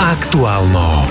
Aktualno.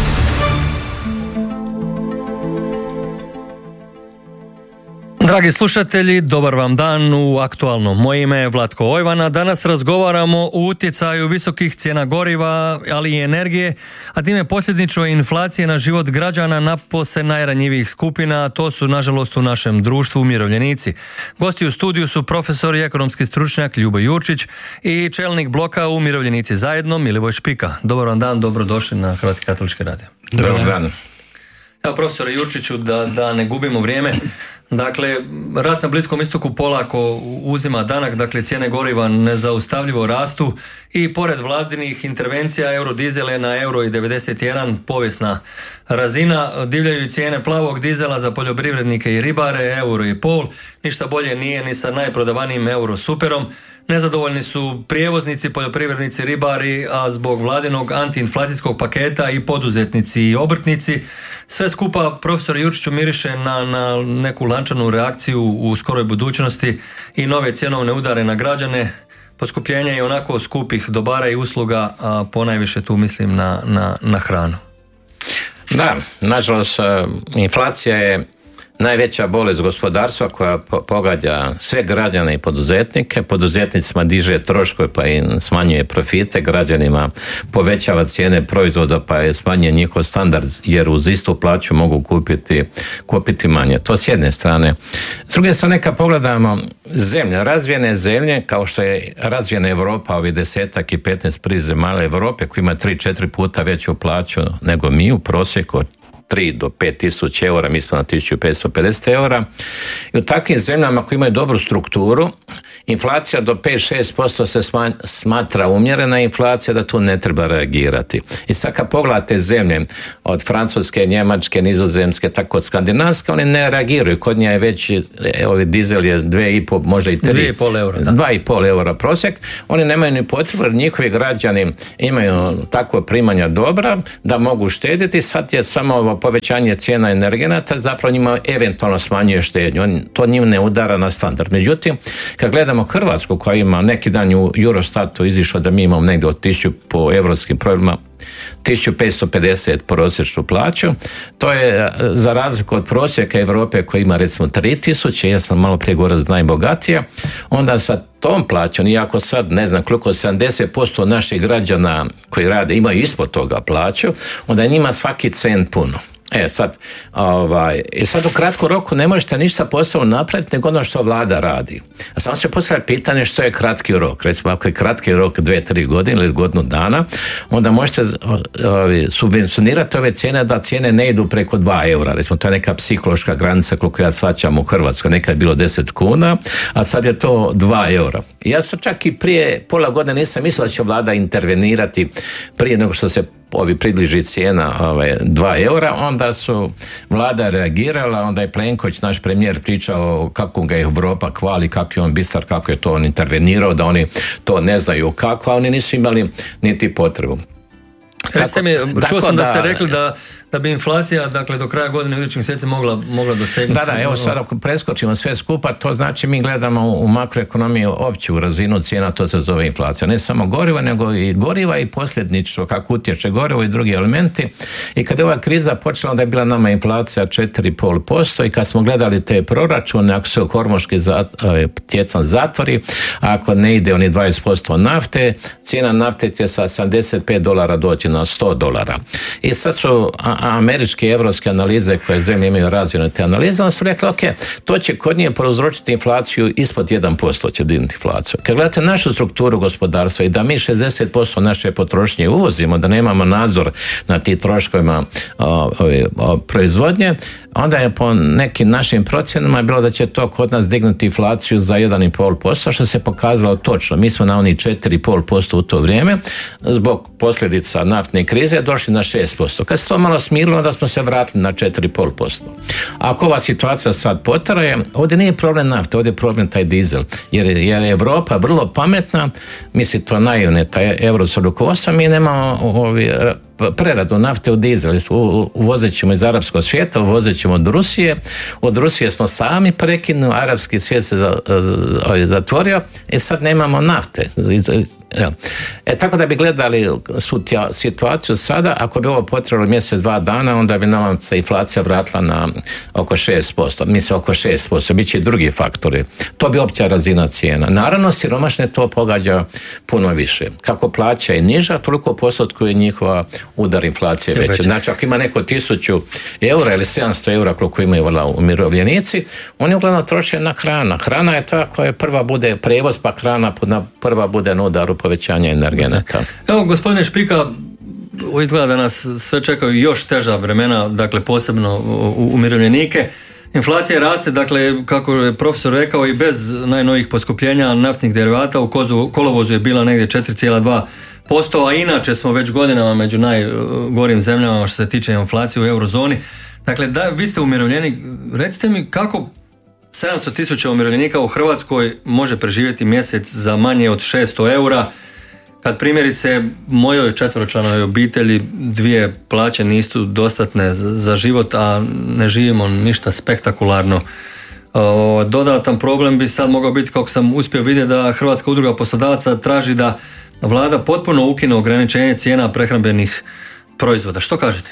Dragi slušatelji, dobar vam dan u Aktualno. Moje ime je Vlatko Ojvana. Danas razgovaramo o utjecaju visokih cijena goriva, ali i energije, a time posljedično inflacije na život građana napose najranjivijih skupina, a to su nažalost u našem društvu umirovljenici. Gosti u studiju su profesor i ekonomski stručnjak Ljubo Jurčić i čelnik bloka Umirovljenici zajedno Milivoj Špika. Dobar vam dan, dobrodošli na Hrvatski katolički radio. Dobar dan. Evo, profesore Jurčiću, da ne gubimo vrijeme. Dakle, rat na Bliskom istoku polako uzima danak, dakle cijene goriva nezaustavljivo rastu i pored vladinih intervencija eurodizel je na €1,91, povijesna razina. Divljaju cijene plavog dizela za poljoprivrednike i ribare, €1,5. Ništa bolje nije ni sa najprodavanijim Eurosuperom. Nezadovoljni su prijevoznici, poljoprivrednici, ribari, a zbog vladinog antiinflacijskog paketa i poduzetnici i obrtnici. Sve skupa, profesor Jurčiću, miriše na neku lančanu reakciju u skoroj budućnosti i nove cjenovne udare na građane, poskupljenja i onako skupih dobara i usluga, a ponajviše tu mislim na hranu. Da, nažalost, inflacija je najveća bolest gospodarstva koja pogađa sve građane i poduzetnike. Poduzetnicima diže troškove pa im smanjuje profite, građanima povećava cijene proizvoda pa je smanjuje njihov standard jer uz istu plaću mogu kupiti manje. To s jedne strane. S druge strane, kad pogledamo zemlje, razvijene zemlje kao što je razvijena Europa, ovi 10 i 15 zemalja Europe koji ima 3-4 puta veću plaću nego mi u prosjeku, 3 do 5 tisuća eura, mi smo na 1550 eura. I u takvim zemljama koji imaju dobru strukturu, inflacija do 5-6% se smatra umjerena inflacija, da tu ne treba reagirati. I sad kad pogledate zemlje od Francuske, Njemačke, Nizozemske, tako od Skandinavske, oni ne reagiraju. Kod nje je već, ovi dizel je 2,5, možda i 3. 2,5 eura, da. 2,5 eura prosjek. Oni nemaju ni potrebu, jer njihovi građani imaju takvo primanja dobra da mogu štediti. Sad je samo povećanje cijena energenata zapravo njima eventualno smanjuje štednju. To njim ne udara na standard. Međutim, kad gledamo Hrvatsku koja ima neki dan u Eurostatu izišlo da mi imamo negdje od 1000 po evropskim pravilima 1550 prosječnu plaću. To je za razliku od prosjeka Europe koja ima recimo 3000, ja sam malo prije govorio najbogatija, onda sa tom plaćom, iako sad ne znam koliko 70% naših građana koji rade imaju ispod toga plaću, onda njima svaki cent puno. Sad u kratkom roku ne možete ništa posebno napraviti nego ono što vlada radi. A samo se postavlja pitanje što je kratki rok. Recimo ako je kratki rok 2-3 godine ili godinu dana, onda možete subvencionirati ove cijene da cijene ne idu preko 2 eura. Recimo to je neka psihološka granica koliko ja shvaćam u Hrvatskoj. Nekad je bilo 10 kuna, a sad je to 2 eura. Ja sam čak i prije pola godine nisam mislila da će vlada intervenirati prije nego što se približi cijena 2 eura, onda su vlada reagirala, onda je Plenković, naš premijer, pričao kako ga je Europa hvali, kako je on bistar, kako je to on intervenirao, da oni to ne znaju kako, a oni nisu imali niti potrebu. Čuo sam da ste rekli da bi inflacija, dakle, do kraja godine idućih mjeseci mogla dosegnuti. Da, evo sad ako preskočimo sve skupa, to znači mi gledamo u makroekonomiji opću razinu cijena, to se zove inflacija. Ne samo goriva, nego i goriva i posljednično kako utječe gorivo i drugi elementi. I kad je ova kriza počela, onda je bila nama inflacija 4,5% i kad smo gledali te proračune, ako se hormonski tjecan zatvori, ako ne ide oni 20% nafte, cijena nafte će sa $75 doći na $100. I sad su američke i evropske analize koje zemlje imaju razvijene te analize, onda su rekli, ok, to će kod nje prouzročiti inflaciju ispod 1% će dignuti inflaciju. Kad gledate našu strukturu gospodarstva i da mi 60% naše potrošnje uvozimo, da nemamo nadzor na tim troškovima proizvodnje, onda je po nekim našim procjenama bilo da će to kod nas dignuti inflaciju za 1,5%, što se pokazalo točno. Mi smo na oni 4,5% u to vrijeme, zbog posljedica naftne krize došli na 6%. Kad se to malo smirilo, onda smo se vratili na 4,5%. Ako ova situacija sad potraje, ovdje nije problem nafte, ovdje je problem taj dizel. Jer je Europa vrlo pametna, misli to naivne, taj evropsko rukovodstvo, mi nemamo preradu nafte u dizel. Uvozit ćemo iz arapskog svijeta, uvozit ćemo od Rusije smo sami prekinuli, arapski svijet se zatvorio i sad nemamo nafte. Tako da bi gledali situaciju sada, ako bi ovo potrebalo mjesec, 2 dana, onda bi nam se inflacija vratila na oko 6%. Mislim, oko 6%. Biće i drugi faktori. To bi opća razina cijena. Naravno, siromašne to pogađa puno više. Kako plaća je niža, toliko postotku je njihova udar inflacije veća. Znači, ako ima neko 1000 eura ili 700 eura koliko imaju umirovljenici, oni uglavnom troše na hrana. Hrana je ta koja prva bude prevoz, pa hrana prva bude na udaru povećanja energenata. Evo, gospodine Špika, izgleda da nas sve čekaju još teža vremena, dakle posebno umirovljenike. Inflacija raste, dakle, kako je profesor rekao, i bez najnovijih poskupljenja naftnih derivata. U kolovozu je bila negdje 4,2%, a inače smo već godinama među najgorim zemljama što se tiče inflacije u eurozoni. Dakle, vi ste umirovljenik, recite mi kako 700.000 umirovljenika u Hrvatskoj može preživjeti mjesec za manje od 600 eura, kad primjerice mojoj 4-članoj obitelji 2 plaće nisu dostatne za život, a ne živimo ništa spektakularno. Dodatan problem bi sad mogao biti, kako sam uspio vidjeti, da Hrvatska udruga poslodavaca traži da vlada potpuno ukine ograničenje cijena prehrambenih proizvoda. Što kažete?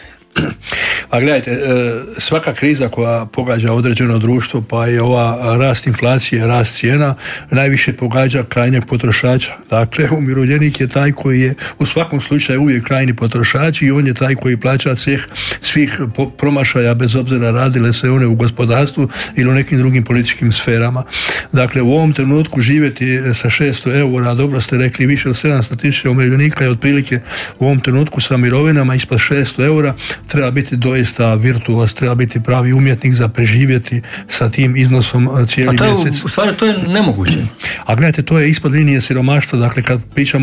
A gledajte, svaka kriza koja pogađa određeno društvo, pa i ova rast inflacije, rast cijena, najviše pogađa krajnjeg potrošača. Dakle, umirovljenik je taj koji je u svakom slučaju uvijek krajnji potrošač i on je taj koji plaća svih promašaja, bez obzira radile se one u gospodarstvu ili u nekim drugim političkim sferama. Dakle, u ovom trenutku živjeti sa 600 eura, dobro ste rekli, više od 700.000 umirovljenika je otprilike u ovom trenutku sa mirovinama ispod 600 eura, treba biti doista virtuoz, treba biti pravi umjetnik za preživjeti sa tim iznosom cijeli mjesec. U stvari to je nemoguće. A gledajte, to je ispod linije siromaštva, dakle kad pričamo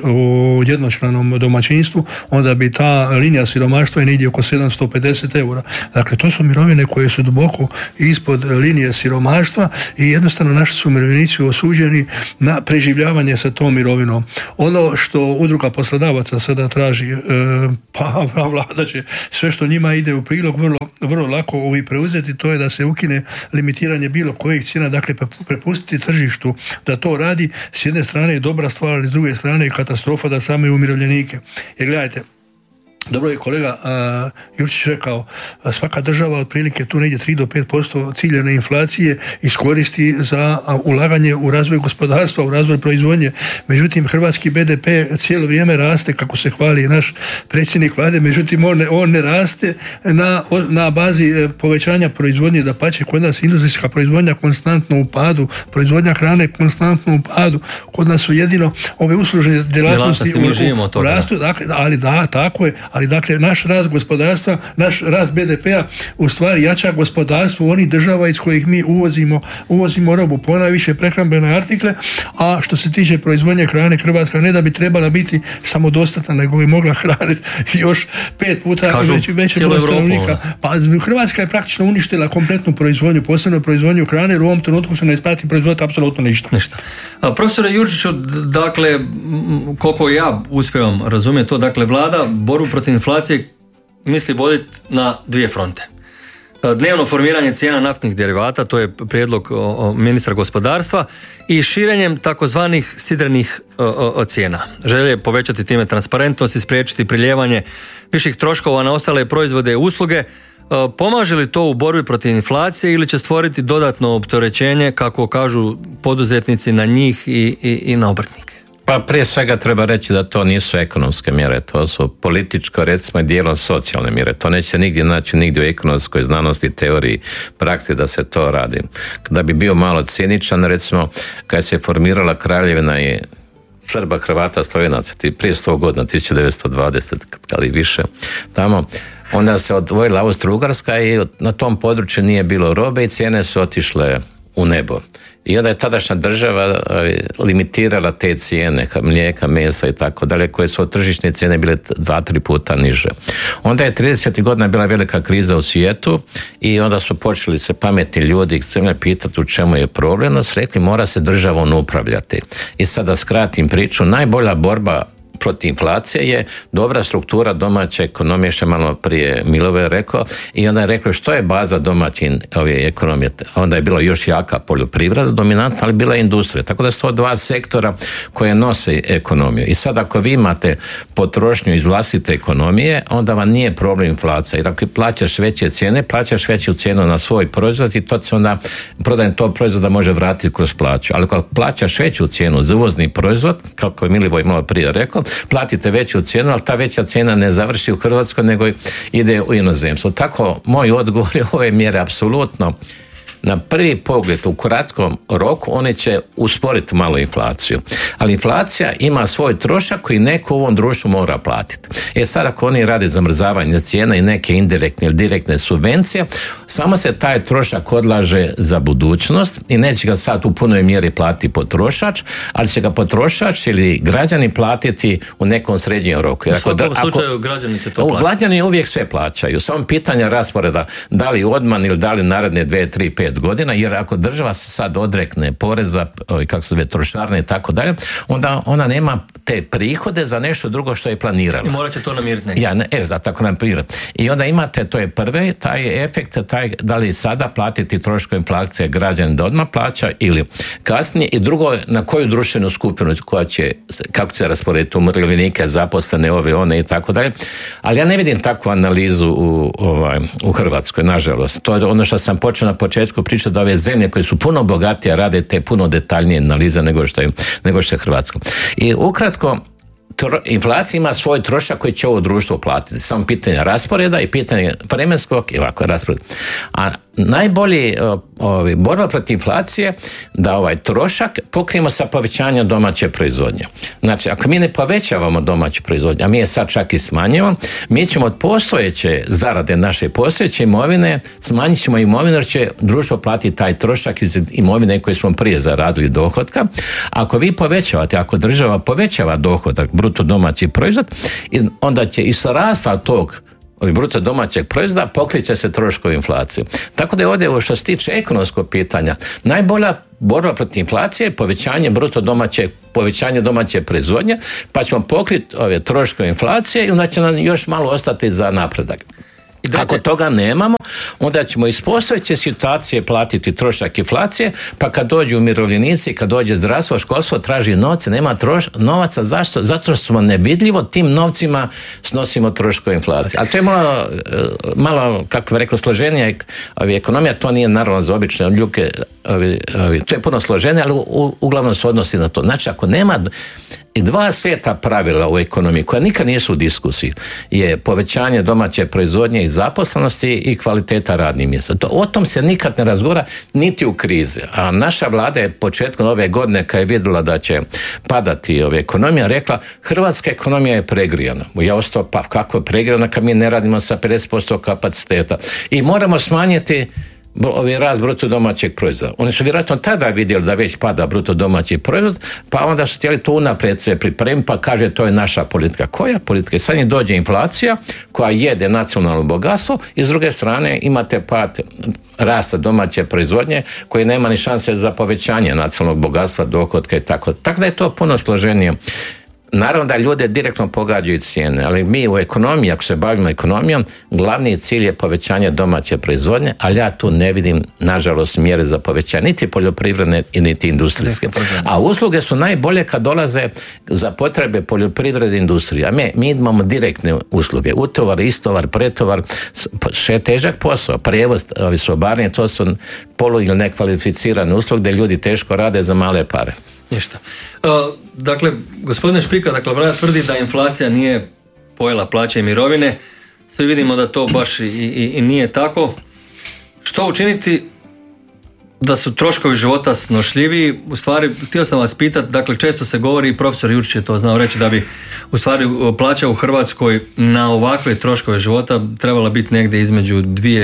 o jednočlanom domaćinstvu, onda bi ta linija siromaštva je negdje oko 750 eura. Dakle, to su mirovine koje su duboko ispod linije siromaštva i jednostavno naši su umirovljenici osuđeni na preživljavanje sa tom mirovinom. Ono što udruga poslodavaca sada traži, pa vlada će sve što njima ide u prilog vrlo lako preuzeti, to je da se ukine limitiranje bilo kojih cijena, dakle prepustiti tržištu da to radi. S jedne strane je dobra stvar, ali s druge strane je katastrofa da same umirovljenike. Jer gledajte, dobro je kolega Jurčić rekao, svaka država otprilike tu negdje 3 do 5% ciljane inflacije iskoristi za ulaganje u razvoj gospodarstva, u razvoj proizvodnje. Međutim, hrvatski BDP cijelo vrijeme raste, kako se hvali naš predsjednik vlade, međutim on ne raste na bazi povećanja proizvodnje, dapače kod nas industrijska proizvodnja konstantno u padu, proizvodnja hrane konstantno u padu, kod nas su jedino ove uslužne djelatnosti u rastu, dakle, ali da, tako je. Ali dakle, naš rast gospodarstva, naš rast BDP-a u stvari jača gospodarstvo onih država iz kojih mi uvozimo robu, ponajviše prehrambene artikle, a što se tiče proizvodnje hrane, Hrvatska ne da bi trebala biti samodostatna, nego bi mogla hraniti još 5 puta veći broj stanovnika. Pa Hrvatska je praktično uništila kompletnu proizvodnju, posebno proizvodnju hrane, jer u ovom trenutku se ne isplati proizvoditi apsolutno ništa. Profesore Jurčiću, dakle, koliko ja uspijevam razumjeti to, dakle, vlada borbu protiv inflacije misli voditi na 2 fronte. Dnevno formiranje cijena naftnih derivata, to je prijedlog ministra gospodarstva, i širenjem takozvanih sidrenih cijena. Želje povećati time transparentnost i spriječiti priljevanje viših troškova na ostale proizvode i usluge. Pomaže li to u borbi protiv inflacije ili će stvoriti dodatno opterećenje, kako kažu poduzetnici, na njih i na obrtnike? Pa prije svega treba reći da to nisu ekonomske mjere, to su političko, recimo, dijelom socijalne mjere. To neće nigdje naći nigdje u ekonomskoj znanosti, teoriji, praksi da se to radi. Da bi bio malo ciničan, recimo, kad se formirala kraljevina i Srba, Hrvata, Slovenaca, prije 100 godina, 1920, ali više, tamo, onda se odvojila Austro-Ugarska i na tom području nije bilo robe i cijene su otišle u nebo. I onda je tadašnja država limitirala te cijene mlijeka, mesa i tako dalje, koje su od tržišne cijene bile 2-3 puta niže. Onda je 30. godina bila velika kriza u svijetu i onda su počeli se pametni ljudi zemlje pitati u čemu je problem, no su rekli mora se državom upravljati. I sada skratim priču, najbolja borba protiv inflacije je dobra struktura domaće ekonomije, što je malo prije Milove rekao, i onda je rekao što je baza domaće ekonomije. Onda je bila još jaka poljoprivreda dominantna, ali bila je industrija. Tako da su to dva sektora koje nose ekonomiju. I sad ako vi imate potrošnju iz vlastite ekonomije, onda vam nije problem inflacija. Jer ako plaćaš veće cijene, plaćaš veću cijenu na svoj proizvod i to se onda prodajem tog proizvoda može vratiti kroz plaću. Ali ako plaćaš veću cijenu za uvozni proizvod, kako je Milivoj malo prije rekao, platite veću cijenu, ali ta veća cijena ne završi u Hrvatskoj, nego ide u inozemstvo. Tako, moj odgovor je ove mjere apsolutno na prvi pogled u kratkom roku one će usporiti malo inflaciju. Ali inflacija ima svoj trošak koji neko u ovom društvu mora platiti. Sad ako oni rade zamrzavanje cijena i neke indirektne ili direktne subvencije, samo se taj trošak odlaže za budućnost i neće ga sad u punoj mjeri platiti potrošač, ali će ga potrošač ili građani platiti u nekom srednjem roku. U svakom slučaju građani će to platiti. Građani uvijek sve plaćaju. Samo pitanje rasporeda da li odmah ili da li naredne 2, 3, 5 godina, jer ako država se sad odrekne poreza, kako se zove, trošarne i tako dalje, onda ona nema te prihode za nešto drugo što je planirano. I morat će to namiriti negdje. Tako namiriti. I onda imate, to je prvi, taj efekt, da li sada platiti troškove inflacije građani da odmah plaća ili kasnije, i drugo, na koju društvenu skupinu koja će, kako će se rasporediti umirovljenike, zaposlene, ove, one i tako dalje. Ali ja ne vidim takvu analizu u Hrvatskoj, nažalost. To je ono što sam počeo na početku pričati, da ove zemlje koje su puno bogatije rade te puno detaljnije analize nego što je Hrvatska. I ukratko, inflacija ima svoj trošak koji će ovo društvo platiti. Samo pitanje rasporeda i pitanje vremenskog i ovako rasporeda. A najbolji borba protiv inflacije da ovaj trošak pokrijemo sa povećanjem domaće proizvodnje. Znači, ako mi ne povećavamo domaću proizvodnju, a mi je sad čak i smanjujemo, mi ćemo od postojeće zarade naše postojeće imovine, smanjit ćemo imovinu jer će društvo platiti taj trošak iz imovine koje smo prije zaradili dohotka. Ako vi povećavate, ako država povećava dohodak, bruto domaći proizvod, onda će i sa rasta tog bruto domaćeg proizvoda pokrit će se troškovi inflacije. Tako da je ovdje, što se tiče ekonomskog pitanja, najbolja borba protiv inflacije je povećanje domaće proizvodnje, pa ćemo pokriti ove troškove inflacije i onda će nam još malo ostati za napredak. Ako toga nemamo, onda ćemo iz postojeće situacije platiti trošak inflacije, pa kad dođu umirovljenici, kad dođe zdravstvo, školstvo, traži novce, nema novaca. Zašto? Zato što smo nevidljivo tim novcima snosimo troškove inflacije. Ali to je malo kako bih rekao, složenija ekonomija, to nije naravno za obične ljuke, to je puno složenije, ali uglavnom se odnosi na to. Znači, ako nema i dva sveta pravila u ekonomiji koja nikad nisu u diskusiji je povećanje domaće proizvodnje i zaposlenosti i kvaliteta radnih mjesta. O tom se nikad ne razgovara niti u krizi. A naša vlada je početkom ove godine kad je vidjela da će padati ekonomija rekla hrvatska ekonomija je pregrijana. Ja ostao, pa kako je pregrijana kad mi ne radimo sa 50% kapaciteta i moramo smanjiti rast bruto domaćeg proizvoda. Oni su vjerojatno tada vidjeli da već pada bruto domaći proizvod, pa onda su htjeli to unaprijed se pripremiti, pa kaže to je naša politika. Koja politika? Sad im dođe inflacija koja jede nacionalno bogatstvo i s druge strane imate pad rasta domaće proizvodnje koji nema ni šanse za povećanje nacionalnog bogatstva, dohotka i tako. Tako da je to puno složenije. Naravno da ljude direktno pogađaju cijene, ali mi u ekonomiji, ako se bavimo ekonomijom, glavni cilj je povećanje domaće proizvodnje, ali ja tu ne vidim, nažalost, mjere za povećanje, niti poljoprivredne, niti industrijske. A usluge su najbolje kad dolaze za potrebe poljoprivrede i industrije. A mi imamo direktne usluge, utovar, istovar, pretovar, še težak posao, prijevoz, sobarnje, to su polu ili nekvalificirane usluge gdje ljudi teško rade za male pare. Ništa. Dakle, gospodine Špika, Vlada tvrdi da inflacija nije pojela plaće i mirovine. Svi vidimo da to baš i nije tako. Što učiniti da su troškovi života snošljiviji? U stvari, htio sam vas pitati, dakle, često se govori, i profesor Jurčić je to znao reći, da bi u stvari plaća u Hrvatskoj na ovakve troškove života trebala biti negdje između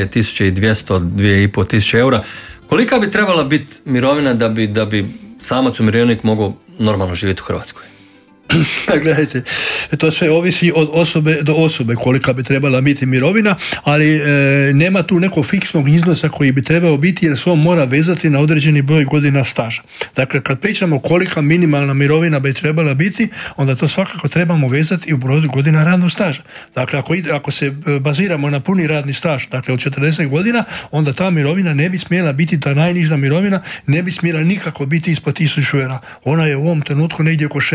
2200-2500 eura. Kolika bi trebala biti mirovina da bi samac umirovljenik mogao normalno živjeti u Hrvatskoj? Gledajte, to sve ovisi od osobe do osobe kolika bi trebala biti mirovina, ali nema tu nekog fiksnog iznosa koji bi trebao biti, jer se on mora vezati na određeni broj godina staža. Dakle, kad pričamo kolika minimalna mirovina bi trebala biti, onda to svakako trebamo vezati i u broju godina radnog staža. Dakle, ako se baziramo na puni radni staž, dakle od 40 godina, onda ta mirovina ne bi smjela biti, ta najniža mirovina ne bi smjela nikako biti ispod 1000 eura. Ona je u ovom trenutku negdje oko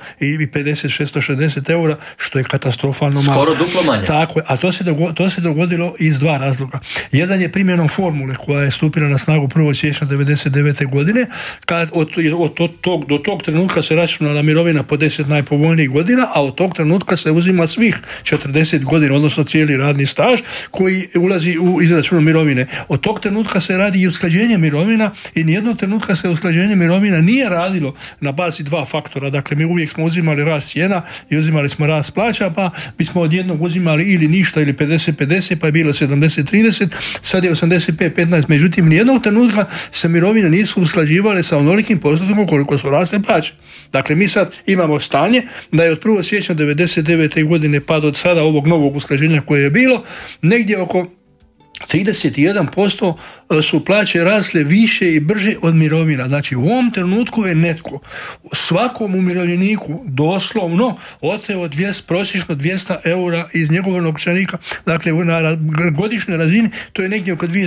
650-660 eura, što je katastrofalno malo. Skoro duplo manje. Tako je, a to se dogodilo iz dva razloga. Jedan je primjenom formule koja je stupila na snagu 1. siječnja 1999. godine, kad do tog trenutka se računala mirovina po 10 najpovoljnijih godina, a od tog trenutka se uzima svih 40 godina, odnosno cijeli radni staž koji ulazi u izračun mirovine. Od tog trenutka se radi i usklađenje mirovina i nijednog trenutka se usklađenje mirovina nije radilo na bazi dva faktora. Dakle, mi uvijek smo uzimali rast cijena i uzimali smo rast plaća, pa bismo od jednog uzimali ili ništa ili 50-50, pa je bilo 70-30, sad je 85-15, međutim nijednog trenutka se mirovine nisu usklađivale sa onolikim postotkom koliko su rasle plaće. Dakle, mi sad imamo stanje da je od 1. siječnja 1999. godine pa do sada ovog novog usklađenja koje je bilo, negdje oko 31% su plaće rasle više i brže od mirovina. Znači, u ovom trenutku je netko svakom umirovljeniku doslovno oteo prosječno 200 eura iz njegovog novčanika. Dakle, na godišnjoj razini to je negdje oko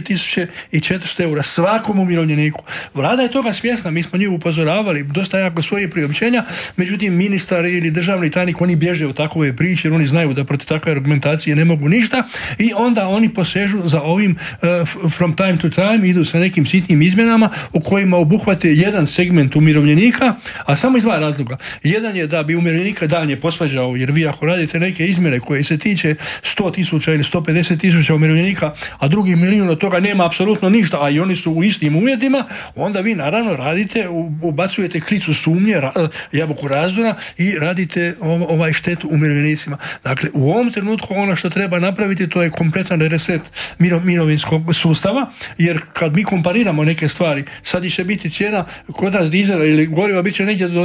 2400 eura svakom umirovljeniku. Vlada je toga svjesna, mi smo njih upozoravali dosta jako svoje priopćenja, međutim ministar ili državni tajnik, oni bježe u takove priče jer oni znaju da protiv takve argumentacije ne mogu ništa i onda oni posežu za ovim from time to time, idu sa nekim sitnim izmjenama u kojima obuhvate jedan segment umirovljenika, a samo iz dva razloga. Jedan je da bi umirovljenika dalje posvađao, jer vi ako radite neke izmjene koje se tiče 100.000 ili 150.000 umirovljenika, a drugi milijun od toga nema apsolutno ništa, a i oni su u istim uvjetima, onda vi naravno radite, ubacujete klicu sumnje, jabuku razdora i radite štetu umirovljenicima. Dakle, u ovom trenutku ono što treba napraviti, to je kompletan reset mirovinskog sustava, jer kad mi kompariramo neke stvari, sad će biti cijena kod nas dizela ili goriva bit će negdje do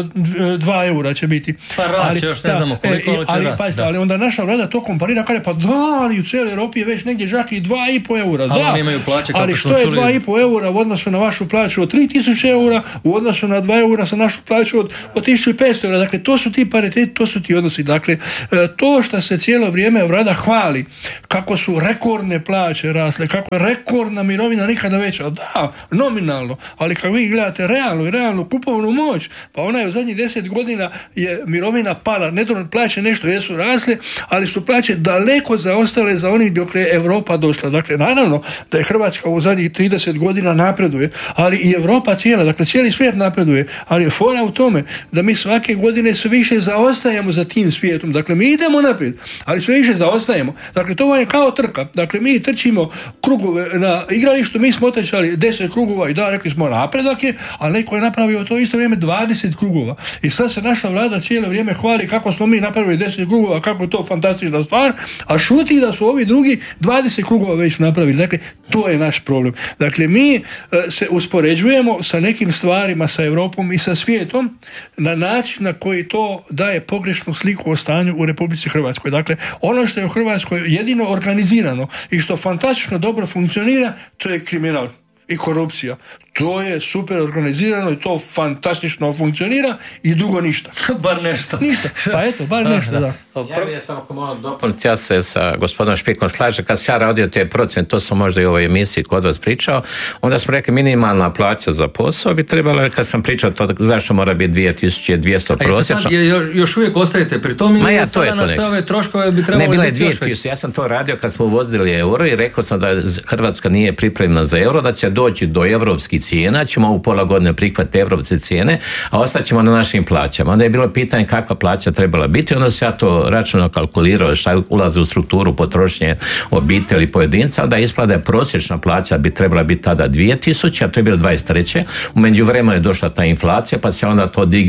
2 eura će biti. Pa raće, još ne znamo koliko će rasti. Ali onda naša vlada to komparira, kaže pa da, ali u cijeloj Europi je već negdje žak i 2,5 eura. Ali oni imaju plaće kako ali što je 2,5 eura u odnosu na vašu plaću od 3000 eura, u odnosu na 2 eura sa našu plaću od 1500 eura. Dakle, to su ti pariteti, to su ti odnosi. Dakle, to što se cijelo vrijeme vlada hvali, kako su rekordne plaće rasle, kako je rekordna mirovina nikada veća. Da, nominalno, ali kad vi gledate realnu kupovnu moć, pa ona je u zadnjih 10 godina je mirovina pala, plaće nešto jesu rasle, ali su plaće daleko zaostale za onih dok je Europa došla. Dakle, naravno da je Hrvatska u zadnjih 30 godina napreduje, ali i Europa cijela, dakle cijeli svijet napreduje, ali je fora u tome da mi svake godine sve više zaostajemo za tim svijetom. Dakle, mi idemo naprijed, ali sve više zaostajemo. Dakle, to je kao trka. Dakle, mi trčimo krugove na igralištu, mi smo otrčali 10 krugova i da, rekli smo napredak je, ali neko je napravio to isto vrijeme 20 krugova. I sad se naša vlada cijelo vrijeme hvali kako smo mi napravili 10 krugova, kako je to fantastična stvar, a šuti da su ovi drugi 20 krugova već napravili. Dakle, to je naš problem. Dakle, mi se uspoređujemo sa nekim stvarima, sa Europom i sa svijetom na način na koji to daje pogrešnu sliku o stanju u Republici Hrvatskoj. Dakle, ono što je u Hrvatskoj jedino organizirano i što fantastično dobro funkcionira, to je kriminal i korupcija. To je super organizirano i to fantastično funkcionira i drugo ništa. Bar nešto. Ništa. Pa eto, bar nešto, da. Ja bih samo ako moram dopuniti, ja se sa gospodinom Špikom slažem, kad sam ja radio te procjene, to sam možda i u ovoj emisiji kod vas pričao, onda smo rekli minimalna plaća za posao bi trebala, kad sam pričao to zašto mora biti 2200 prosječno. Još uvijek ostajete pri tom ili ja, sada na sve ove troškove bi trebalo biti još veći? Ja sam to radio kad smo uvozili euro i rekao sam da Hrvatska nije pripremna za euro, da će doći do europskih cijena, ćemo u pola godine prihvatiti europske cijene, a ostaćemo na našim plaćama. Onda je bilo pitanje kakva plaća trebala biti, onda se ja to računalno kalkulirao šta ulazi u strukturu potrošnje obitelji pojedinca, onda ispada je prosječna plaća bi trebala biti tada 2000, a to je bilo 23. U međuvremenu je došla ta inflacija, pa se onda to digao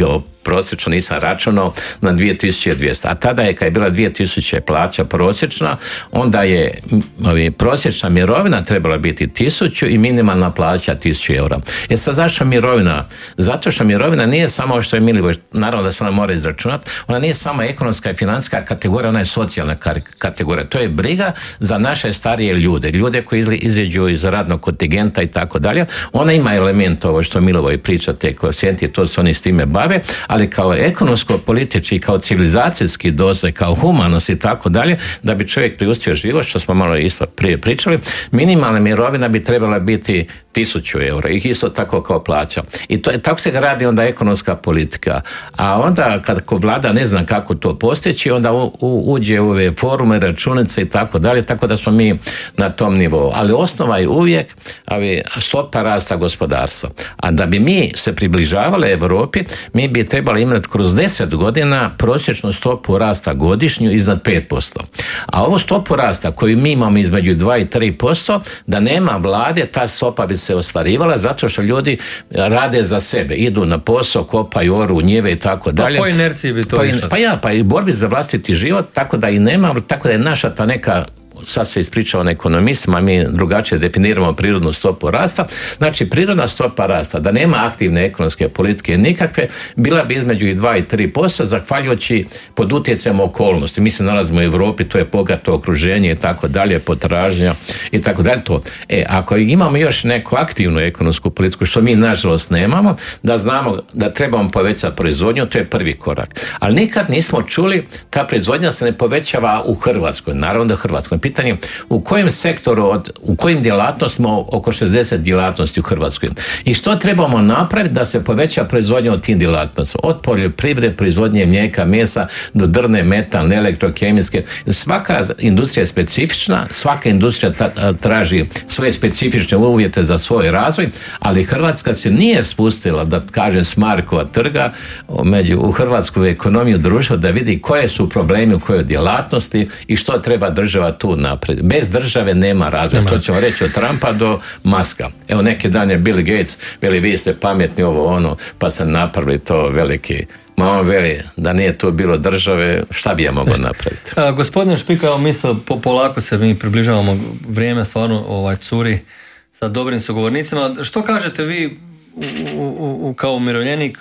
prosječno nisam računao na 2200. A tada je, kad je bila 2000 plaća prosječna, onda je prosječna mirovina trebala biti 1000 i minimalna plaća 1000 eura. Sad zašto mirovina? Zato što mirovina nije samo što je Milivoj, naravno da se ona mora izračunati, ona nije samo ekonomska i financijska kategorija, ona je socijalna kategorija. To je briga za naše starije ljude koji izađu iz radnog kontingenta i tako dalje. Ona ima element ovo što Milivoj priča, te koeficijenti, to se oni s time bave, ali kao ekonomsko-politički, kao civilizacijski doseg, kao humanost i tako dalje, da bi čovjek priustio život, što smo malo isto prije pričali, minimalna mirovina bi trebala biti 1000 eura, ih isto tako kao plaća. I tako se radi onda ekonomska politika. A onda kad vlada ne zna kako to postići, onda uđe u ove forume, računice i tako dalje, tako da smo mi na tom nivou. Ali osnova je uvijek stopa rasta gospodarstva. A da bi mi se približavali Europi, mi bi trebali imati kroz 10 godina prosječnu stopu rasta godišnju iznad 5%. A ovu stopu rasta koju mi imamo između 2 i 3%, da nema vlade, ta stopa bi se ostvarivala zato što ljudi rade za sebe, idu na posao, kopaju, oru, njive i tako dalje. Pa po inerciji bi to išlo. Pa i borbi za vlastiti život, tako da i nema, tako da je naša ta neka, sad se ispričao na ekonomistima, mi drugačije definiramo prirodnu stopu rasta. Znači, prirodna stopa rasta, da nema aktivne ekonomske politike nikakve, bila bi između 2 i 3%, zahvaljujući pod utjecajem okolnosti. Mi se nalazimo u Europi, to je bogato okruženje i tako dalje, potražnja i tako dalje. Ako imamo još neku aktivnu ekonomsku politiku, što mi nažalost nemamo, da znamo da trebamo povećati proizvodnju, to je prvi korak. Ali nikad nismo čuli, ta proizvodnja se ne povećava u Hrvatskoj, naravno da u Hrvatskoj. Pitanje u kojem sektoru, u kojim djelatnostima, oko 60 djelatnosti u Hrvatskoj. I što trebamo napraviti da se poveća proizvodnja od tim djelatnosti? Od poljoprivrede, proizvodnje mlijeka, mesa, do drvne, metalne, elektrokemijske. Svaka industrija je specifična, svaka industrija traži svoje specifične uvjete za svoj razvoj, ali Hrvatska se nije spustila, da kaže s Markova trga, u hrvatsku ekonomiju društva, da vidi koje su problemi u kojoj djelatnosti i što treba država tu naprijed. Bez države nema razvoja. To ćemo reći od Trumpa do Muska. Evo, neki dan je Bill Gates, veli, vi ste pametni pa sam napravili to veliki. On veli, da nije to bilo države, šta bi ja mogao napraviti? Gospodine Špika, mi polako se mi približavamo, vrijeme stvarno curi sa dobrim sugovornicima. Što kažete vi kao umirovljenik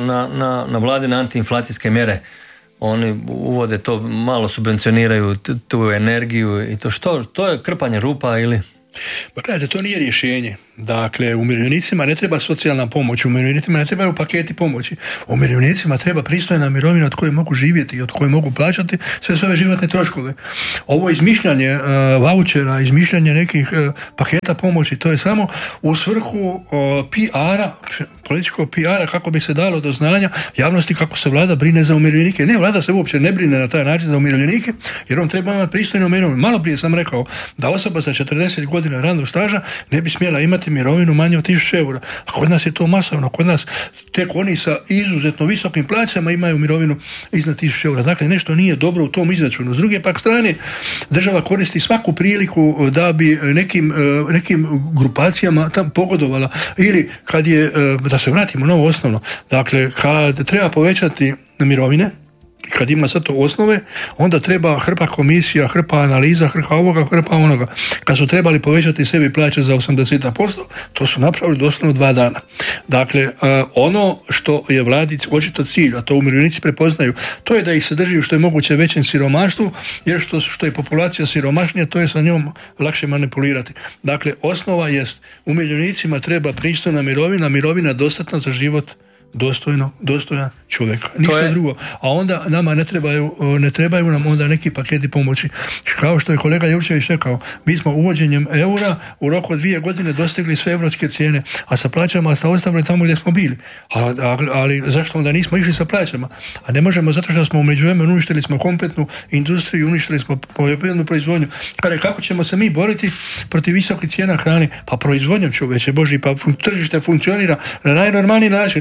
na vladine antiinflacijske mjere? Oni uvode to, malo subvencioniraju tu energiju i to što? To je krpanje rupa ili? Pa gledajte, to nije rješenje. Dakle, umirovljenicima ne treba socijalna pomoć, umirovljenicima ne trebaju paketi pomoći. Umirovljenicima treba pristojna mirovina od koje mogu živjeti i od koje mogu plaćati sve svoje životne troškove. Ovo izmišljanje vaučera, izmišljanje nekih paketa pomoći, to je samo u svrhu PR-a, političkog PR-a, kako bi se dalo do znanja javnosti kako se vlada brine za umirovljenike. Ne, vlada se uopće ne brine na taj način za umirovljenike, jer on treba imati pristojnu mirovinu. Malo prije sam rekao da osoba sa 40 godina radnog staža ne bi smjela imati mirovinu manje od 1000 eura. A kod nas je to masovno. Kod nas tek oni sa izuzetno visokim plaćama imaju mirovinu iznad 1000 eura. Dakle, nešto nije dobro u tom izračunu. S druge pak strane, država koristi svaku priliku da bi nekim grupacijama tam pogodovala. Ili kad je, da se vratimo na ovo osnovno, dakle, kad treba povećati mirovine, kad ima sad to osnove, onda treba hrpa komisija, hrpa analiza, hrpa ovoga, hrpa onoga. Kad su trebali povećati sebi plaće za 80%, to su napravili doslovno 2 dana. Dakle, ono što je vladi očito cilj, a to umirovljenici prepoznaju, to je da ih se drži što je moguće većem siromaštvu, jer što je populacija siromašnija, to je sa njom lakše manipulirati. Dakle, osnova jest, umirovljenicima treba pristojna mirovina dostatna za život dostojan čovjeka. Ništa drugo. A onda nama ne trebaju nam onda neki paketi pomoći. Kao što je kolega Jurčević rekao, mi smo uvođenjem eura u roku od 2 godine dostigli sve evropske cijene, a sa plaćama smo ostavili tamo gdje smo bili. Ali zašto onda nismo išli sa plaćama? A ne možemo zato što smo u međuvremenu uništili smo kompletnu industriju, uništili smo poljoprivrednu proizvodnju. Kako ćemo se mi boriti protiv visokih cijena hrane? Pa proizvodnjom, čoveče Boži, pa tržište funkcionira na najnormalniji način.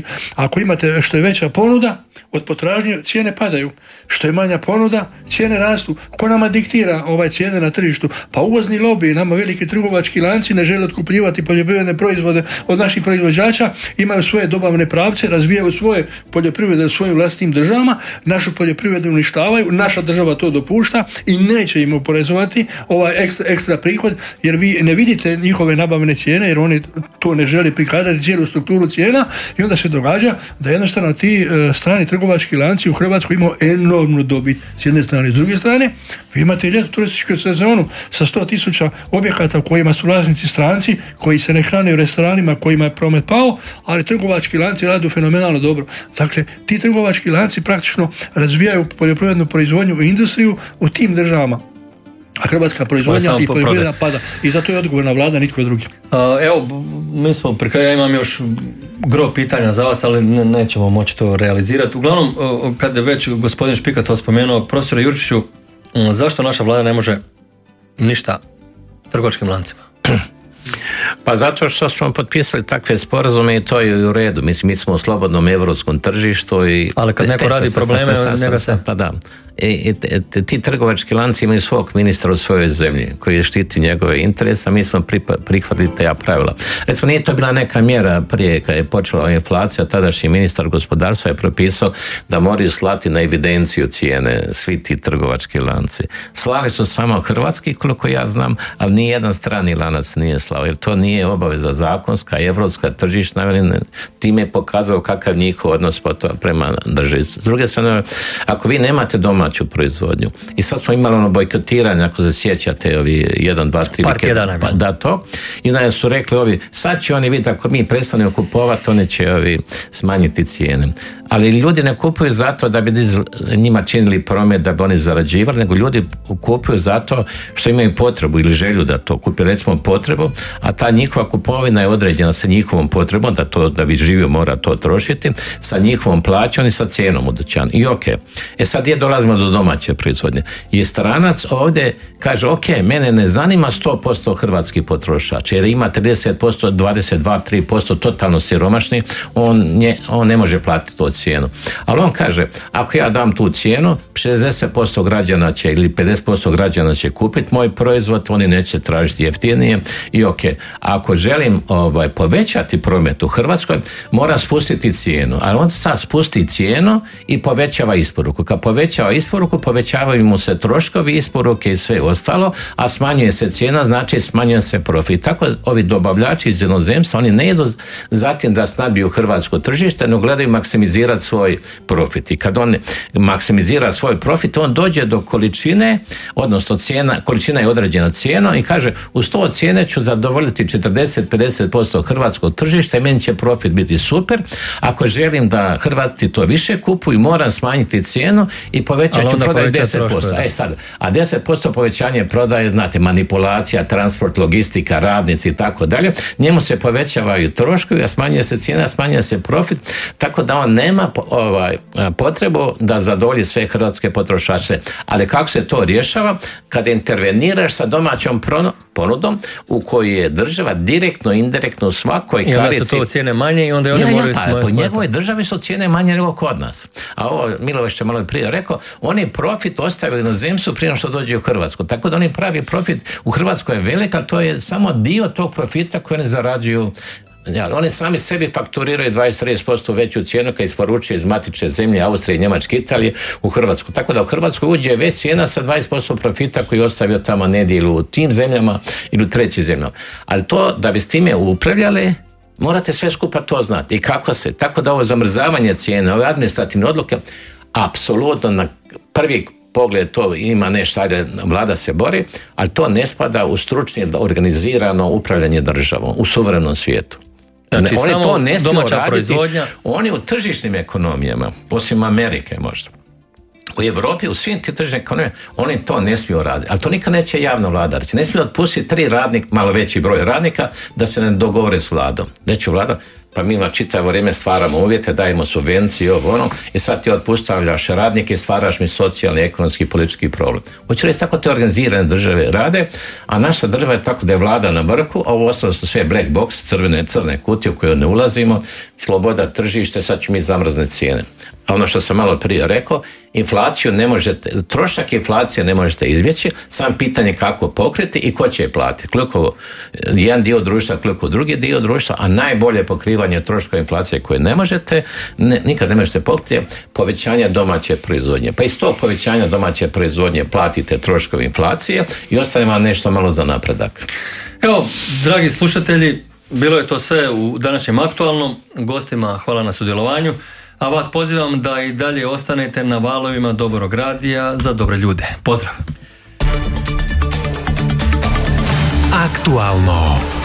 Ako imate što je veća ponuda od potražnje, cijene padaju. Što je manja ponuda, cijene rastu. Ko nama diktira cijene na tržištu? Pa uvozni lobby, nama veliki trgovački lanci ne žele otkupljivati poljoprivredne proizvode od naših proizvođača, imaju svoje dobavne pravce, razvijaju svoje poljoprivrede u svojim vlastitim državama, našu poljoprivredu uništavaju, naša država to dopušta i neće im oporezovati ekstra prihod, jer vi ne vidite njihove nabavne cijene, jer oni to ne žele prikazati cijelu strukturu cijena i onda se događa da jednostavno ti strani trgovački lanci u Hrvatskoj imaju enormnu dobit s jedne strane. S druge strane, vi imate ljeto turističku sezonu sa 100.000 objekata u kojima su vlasnici stranci, koji se ne hrane u restoranima, kojima je promet pao, ali trgovački lanci rade fenomenalno dobro. Dakle, ti trgovački lanci praktično razvijaju poljoprivrednu proizvodnju i industriju u tim državama. A hrvatska proizvodnja i poljoprivredna pada. I zato je odgovorna vlada, nitko drugi. Evo, mi smo pri kraju, ja imam još gro pitanja za vas, ali nećemo moći to realizirati. Uglavnom, kad je već gospodin Špika to spomenuo, profesore Jurčiću, zašto naša vlada ne može ništa trgovačkim lancima? Pa zato što smo potpisali takve sporazume i to je u redu. Mislim, mi smo u slobodnom evropskom tržištu. Ali kad neko radi probleme, njega se... Pa da. Ti trgovački lanci imaju svog ministra u svojoj zemlji koji štiti njegove interese, a mi smo prihvatili te pravila. Recimo, nije to bila neka mjera prije kad je počela inflacija, tadašnji ministar gospodarstva je propisao da moraju slati na evidenciju cijene svi ti trgovački lanci. Slali su samo hrvatski, koliko ja znam, ali nijedan strani lanac nije slao, jer to nije obaveza zakonska, evropska, tržišna, time je pokazao kakav njihov odnos prema državi. S druge strane, ako vi nemate domaću proizvodnju, i sad smo imali bojkotiranje, ako se sjećate, ovi 1, 2, 3 par tjedana. Da, to. I onda su rekli ovi, sad će oni vidjeti, ako mi prestanemo kupovati, oni će smanjiti cijene. Ali ljudi ne kupuju zato da bi njima činili promet, da bi oni zarađivali, nego ljudi kupuju zato što imaju potrebu ili želju da to kupuju, recimo potrebu, a ta njihova kupovina je određena sa njihovom potrebom, da bi živio mora to trošiti, sa njihovom plaćom i sa cijenom u dućanu. I sad gdje dolazimo do domaće proizvodnje? I stranac ovdje kaže, mene ne zanima 100% hrvatski potrošač, jer ima 30%, 22, 3% totalno siromašni, on ne može platiti to cijenu. Ali on kaže, ako ja dam tu cijenu, 60% građana će ili 50% građana će kupiti moj proizvod, oni neće tražiti jeftinije i ako želim povećati promet u Hrvatskoj, mora spustiti cijenu. Ali on sad spusti cijenu i povećava isporuku. Kad povećava isporuku, povećavaju mu se troškovi isporuke i sve ostalo, a smanjuje se cijena, znači smanjuje se profit. Tako ovi dobavljači iz inozemstva, oni ne idu zatim da snadbiju hrvatsko tržište, no gledaju maksimizirati svoj profit. I kad on maksimizira svoj profit, on dođe do količine, odnosno količina je određena cijenom i kaže, uz to cijene ću zadovoljiti 40-50% hrvatskog tržišta i meni će profit biti super. Ako želim da Hrvati to više kupuju, moram smanjiti cijenu i povećat ću prodaj 10%. A 10% povećanje prodaje, znate, manipulacija, transport, logistika, radnici i tako dalje, njemu se povećavaju troškovi, a smanjuje se cijena, smanjuje se profit, tako da on nema potrebu da zadovolji sve hrvatske potrošače. Ali kako se to rješava? Kada interveniraš sa domaćom ponudom u kojoj je država direktno, indirektno u svakoj karici. I onda su to cijene manje i onda oni moraju smanjiti. Po njegovoj državi su cijene manje nego kod nas. A ovo Miloš je malo prije rekao, oni profit ostavili na inozemstvu prije što dođe u Hrvatsku. Tako da oni pravi profit u Hrvatskoj je velik, ali to je samo dio tog profita koji ne zarađuju. Oni sami sebi fakturiraju 20-30% veću cijenu kad isporučuje iz matične zemlje Austrije, Njemačke, Italije u Hrvatsku. Tako da u Hrvatsku uđe već cijena sa 20% profita koji je ostavio tamo negdje ili u tim zemljama ili u trećim zemljama. Ali to da bi s time upravljali, morate sve skupa to znati. I kako se? Tako da ovo zamrzavanje cijene, ove administrativne odluke, apsolutno na prvi pogled to ima nešto, ajde, vlada se bori, ali to ne spada u stručni organizirano upravljanje državom u suvremenom svijetu. Znači, oni samo to ne smiju domaća raditi. proizvodnja. Oni u tržišnim ekonomijama, osim Amerike možda, u Europi, u svim tim tržišnim ekonomijama, oni to ne smiju raditi. Ali to nikad neće javna vlada. Ne smiju otpustiti 3 radnika, malo veći broj radnika, da se ne dogovore s vladom. Neće vlada, pa mi čitavo vrijeme stvaramo uvjete, dajemo subvencije, i sad ti otpustavljaš radnike i stvaraš mi socijalni, ekonomski, politički problem. Hoću reći, tako te organizirane države rade, a naša država je tako da je vlada na vrhu, a ovo ostalo su sve black box, crne kutije u koje ne ulazimo, sloboda tržište, sad ću mi zamrzne cijene. A ono što sam malo prije rekao, inflaciju ne možete, trošak inflacije ne možete izbjeći, samo pitanje kako pokriti i ko će je platiti. Koliko jedan dio društva, koliko drugi dio društva, a najbolje pokrivanje troška inflacije koje ne možete, nikad ne možete pokriti, povećanje domaće proizvodnje. Pa iz tog povećanja domaće proizvodnje platite troškove inflacije i ostane vam nešto malo za napredak. Evo, dragi slušatelji, bilo je to sve u današnjem aktualnom. Gostima hvala na sudjelovanju. A vas pozivam da i dalje ostanete na valovima Dobrog radija za dobre ljude. Pozdrav! Aktualno.